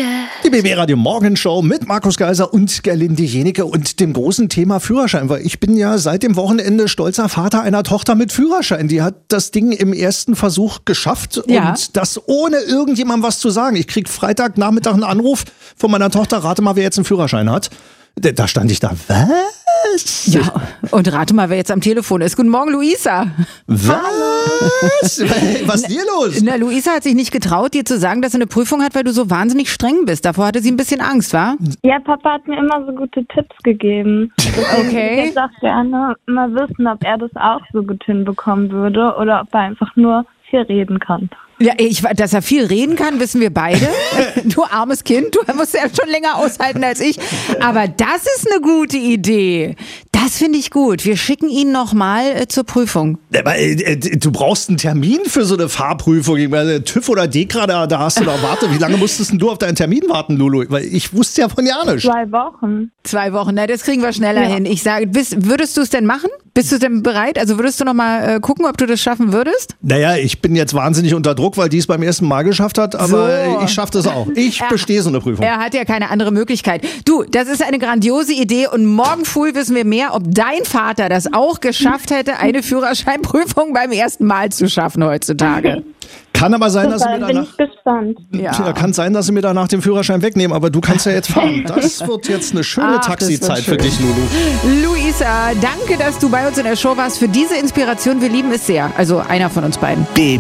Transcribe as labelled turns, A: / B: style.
A: Die BB Radio Morgenshow mit Markus Geiser und Gerlinde Jenecke und dem großen Thema Führerschein. Weil ich bin ja seit dem Wochenende stolzer Vater einer Tochter mit Führerschein. Die hat das Ding im ersten Versuch geschafft und das ohne irgendjemandem was zu sagen. Ich krieg Freitagnachmittag einen Anruf von meiner Tochter, rate mal, wer jetzt einen Führerschein hat. Da stand ich da, was?
B: Ja, und rate mal, wer jetzt am Telefon ist. Guten Morgen, Luisa.
A: Was? Was ist hier los?
B: Na, Luisa hat sich nicht getraut, dir zu sagen, dass sie eine Prüfung hat, weil du so wahnsinnig streng bist. Davor hatte sie ein bisschen Angst, wa?
C: Ja, Papa hat mir immer so gute Tipps gegeben.
B: Okay.
C: Ich würde gerne mal wissen, ob er das auch so gut hinbekommen würde oder ob er einfach nur viel reden kann.
B: Ja, dass er viel reden kann, wissen wir beide. Du armes Kind, du musst ja schon länger aushalten als ich. Aber das ist eine gute Idee. Das finde ich gut. Wir schicken ihn nochmal zur Prüfung.
A: Aber, du brauchst einen Termin für so eine Fahrprüfung. TÜV oder DEKRA, da hast du doch, warte, wie lange musstest denn du auf deinen Termin warten, Lulu? Weil ich wusste ja von ja nicht.
C: 2 Wochen.
B: 2 Wochen, na, das kriegen wir schneller hin. Ich sage, würdest du es denn machen? Bist du denn bereit? Also würdest du nochmal gucken, ob du das schaffen würdest?
A: Naja, ich bin jetzt wahnsinnig unter Druck, weil die es beim ersten Mal geschafft hat, aber ich schaffe das auch. Ich bestehe so eine Prüfung.
B: Er hat ja keine andere Möglichkeit. Du, das ist eine grandiose Idee und morgen früh wissen wir mehr, ob dein Vater das auch geschafft hätte, eine Führerscheinprüfung beim ersten Mal zu schaffen heutzutage.
A: Kann aber sein, dass sie mir
C: bin
A: danach...
C: ich gespannt.
A: Ja, kann sein, dass sie mir danach den Führerschein wegnehmen, aber du kannst ja jetzt fahren. Das wird jetzt eine schöne Taxizeit für dich, Lulu.
B: Luisa, danke, dass du bei uns in der Show warst. Für diese Inspiration, wir lieben es sehr. Also einer von uns beiden.